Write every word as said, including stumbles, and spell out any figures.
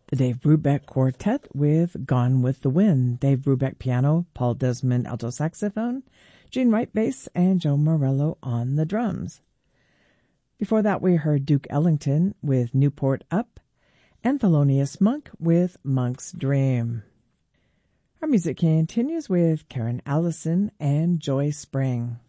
The Dave Brubeck Quartet with Gone with the Wind. Dave Brubeck piano, Paul Desmond alto saxophone, Gene Wright bass, and Joe Morello on the drums. Before that, we heard Duke Ellington with Newport Up and Thelonious Monk with Monk's Dream. Our music continues with Karen Allison and Joy Spring.